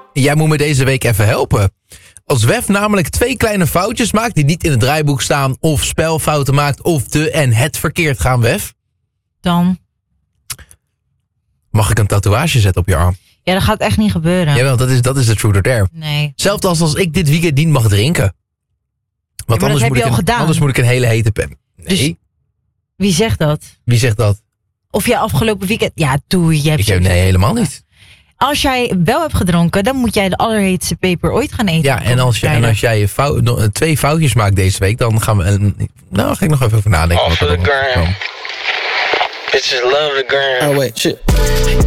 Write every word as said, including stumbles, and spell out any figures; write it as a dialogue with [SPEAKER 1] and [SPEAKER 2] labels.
[SPEAKER 1] Jij moet me deze week even helpen. Als Wef namelijk twee kleine foutjes maakt die niet in het draaiboek staan, of spelfouten maakt, of de en het verkeerd gaan, Wef.
[SPEAKER 2] Dan?
[SPEAKER 1] Mag ik een tatoeage zetten op je arm?
[SPEAKER 2] Ja, dat gaat echt niet gebeuren.
[SPEAKER 1] Jawel, dat is, dat is de truth or dare.
[SPEAKER 2] Nee.
[SPEAKER 1] Zelfs als, als ik dit weekend niet mag drinken. Want
[SPEAKER 2] ja,
[SPEAKER 1] anders,
[SPEAKER 2] heb
[SPEAKER 1] moet
[SPEAKER 2] je
[SPEAKER 1] ik
[SPEAKER 2] al
[SPEAKER 1] een,
[SPEAKER 2] gedaan.
[SPEAKER 1] anders moet ik een hele hete pen. Nee.
[SPEAKER 2] Dus, wie zegt dat?
[SPEAKER 1] Wie zegt dat?
[SPEAKER 2] Of jij afgelopen weekend... Ja, doe je hebt
[SPEAKER 1] Ik heb, nee, helemaal niet.
[SPEAKER 2] Als jij wel hebt gedronken, dan moet jij de allerheetste peper ooit gaan eten.
[SPEAKER 1] Ja, en als, je, en als jij fout, no, twee foutjes maakt deze week, dan gaan we... Uh, nou, ga ik nog even over nadenken.
[SPEAKER 3] Off of the gram. Bitches love the gram.
[SPEAKER 4] Oh, wait, shit.